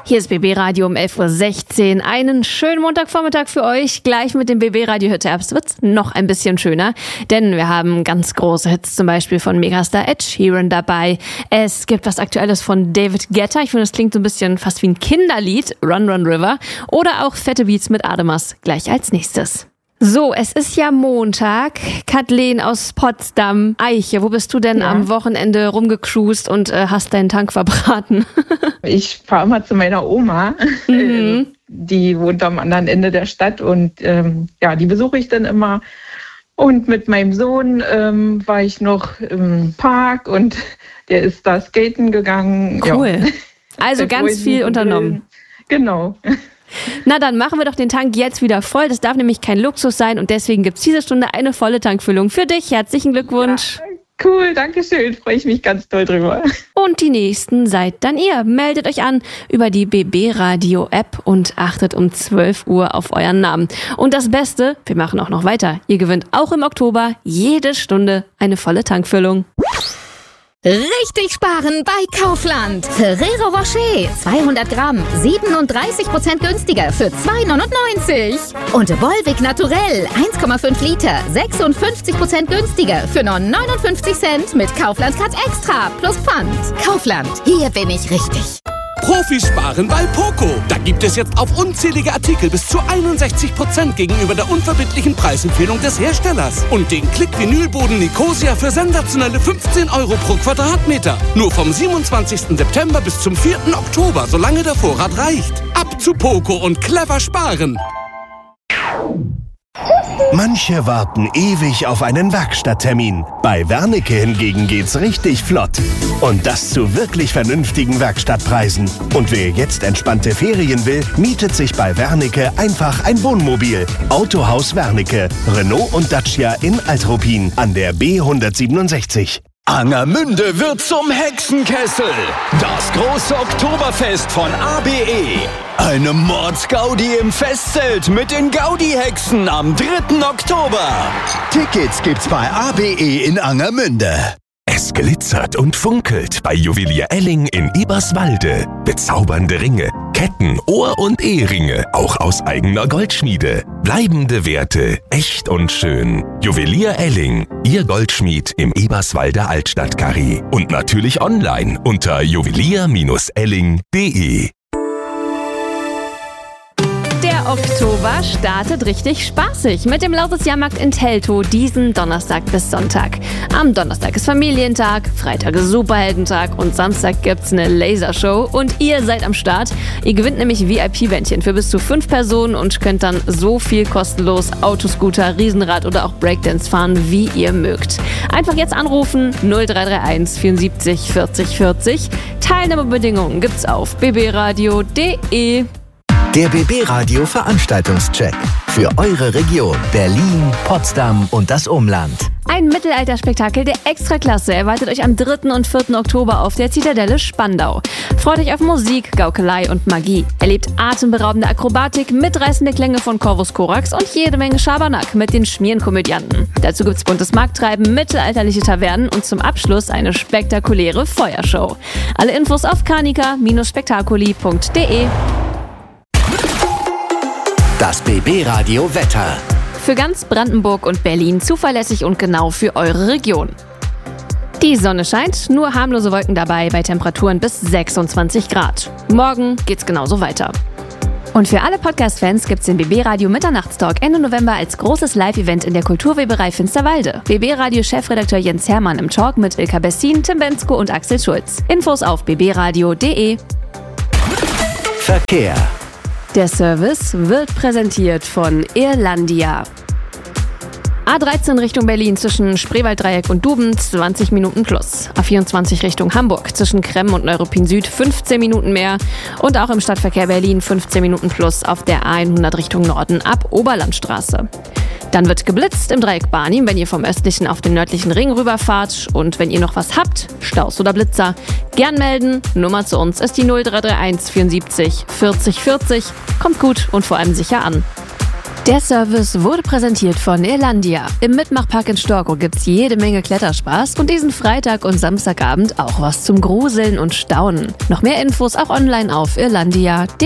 Hier ist BB Radio um 11.16 Uhr. Einen schönen Montagvormittag für euch. Gleich mit dem BB Radio Hit Herbst wird's noch ein bisschen schöner, denn wir haben ganz große Hits, zum Beispiel von Megastar Ed Sheeran dabei. Es gibt was Aktuelles von David Guetta. Ich finde, das klingt so ein bisschen fast wie ein Kinderlied, Run Run River. Oder auch fette Beats mit Ademas gleich als nächstes. So, es ist ja Montag. Kathleen aus Potsdam. Eiche, wo bist du denn am Wochenende rumgecruised und hast deinen Tank verbraten? Ich fahre immer zu meiner Oma. Die wohnt am anderen Ende der Stadt und die besuche ich dann immer. Und mit meinem Sohn war ich noch im Park und der ist da skaten gegangen. Cool. Ja. Also ganz viel unternommen. Genau. Na, dann machen wir doch den Tank jetzt wieder voll. Das darf nämlich kein Luxus sein und deswegen gibt's diese Stunde eine volle Tankfüllung für dich. Herzlichen Glückwunsch. Ja, cool, danke schön. Freue ich mich ganz doll drüber. Und die Nächsten seid dann ihr. Meldet euch an über die BB Radio App und achtet um 12 Uhr auf euren Namen. Und das Beste, wir machen auch noch weiter. Ihr gewinnt auch im Oktober jede Stunde eine volle Tankfüllung. Richtig sparen bei Kaufland. Ferrero Rocher 200 Gramm 37% günstiger für 2,99. Und Volvic Naturell 1,5 Liter 56% günstiger für nur 59 Cent mit Kaufland Cut Extra plus Pfand. Kaufland, hier bin ich richtig. Profis sparen bei Poco. Da gibt es jetzt auf unzählige Artikel bis zu 61% gegenüber der unverbindlichen Preisempfehlung des Herstellers. Und den Klick-Vinylboden Nicosia für sensationelle 15 € pro Quadratmeter. Nur vom 27. September bis zum 4. Oktober, solange der Vorrat reicht. Ab zu Poco und clever sparen. Manche warten ewig auf einen Werkstatttermin. Bei Wernicke hingegen geht's richtig flott. Und das zu wirklich vernünftigen Werkstattpreisen. Und wer jetzt entspannte Ferien will, mietet sich bei Wernicke einfach ein Wohnmobil. Autohaus Wernicke, Renault und Dacia in Altruppin an der B167. Angermünde wird zum Hexenkessel. Das große Oktoberfest von ABE. Eine Mordsgaudi im Festzelt mit den Gaudi-Hexen am 3. Oktober. Tickets gibt's bei ABE in Angermünde. Es glitzert und funkelt bei Juwelier Elling in Eberswalde. Bezaubernde Ringe, Ketten, Ohr- und Eheringe, auch aus eigener Goldschmiede. Bleibende Werte, echt und schön. Juwelier Elling, Ihr Goldschmied im Eberswalder Altstadtkarree. Und natürlich online unter juwelier-elling.de. Der Oktober startet richtig spaßig mit dem Lausitzjahrmarkt in Teltow diesen Donnerstag bis Sonntag. Am Donnerstag ist Familientag, Freitag ist Superheldentag und Samstag gibt's eine Lasershow und ihr seid am Start. Ihr gewinnt nämlich VIP-Bändchen für bis zu 5 Personen und könnt dann so viel kostenlos Autoscooter, Riesenrad oder auch Breakdance fahren, wie ihr mögt. Einfach jetzt anrufen 0331 74 40 40. Teilnahmebedingungen gibt's auf bbradio.de. Der BB Radio Veranstaltungscheck für eure Region Berlin, Potsdam und das Umland. Ein Mittelalterspektakel der Extraklasse erwartet euch am 3. und 4. Oktober auf der Zitadelle Spandau. Freut euch auf Musik, Gaukelei und Magie. Erlebt atemberaubende Akrobatik, mitreißende Klänge von Corvus Corax und jede Menge Schabernack mit den Schmierenkomödianten. Dazu gibt's buntes Markttreiben, mittelalterliche Tavernen und zum Abschluss eine spektakuläre Feuershow. Alle Infos auf kanika-spektakuli.de. Das BB Radio Wetter. Für ganz Brandenburg und Berlin zuverlässig und genau für eure Region. Die Sonne scheint, nur harmlose Wolken dabei bei Temperaturen bis 26 Grad. Morgen geht's genauso weiter. Und für alle Podcast-Fans gibt's den BB Radio Mitternachtstalk Ende November als großes Live-Event in der Kulturweberei Finsterwalde. BB Radio Chefredakteur Jens Hermann im Talk mit Ilka Bessin, Tim Bensko und Axel Schulz. Infos auf bbradio.de. Verkehr. Der Service wird präsentiert von Irlandia. A13 Richtung Berlin zwischen Spreewalddreieck und Duben 20 Minuten plus. A24 Richtung Hamburg zwischen Kremm und Neuruppin Süd 15 Minuten mehr. Und auch im Stadtverkehr Berlin 15 Minuten plus auf der A100 Richtung Norden ab Oberlandstraße. Dann wird geblitzt im Dreieck Barnim, wenn ihr vom östlichen auf den nördlichen Ring rüberfahrt. Und wenn ihr noch was habt, Staus oder Blitzer, gern melden. Nummer zu uns ist die 0331 74 40 40. Kommt gut und vor allem sicher an. Der Service wurde präsentiert von Irlandia. Im Mitmachpark in Storkow gibt's jede Menge Kletterspaß und diesen Freitag und Samstagabend auch was zum Gruseln und Staunen. Noch mehr Infos auch online auf irlandia.de.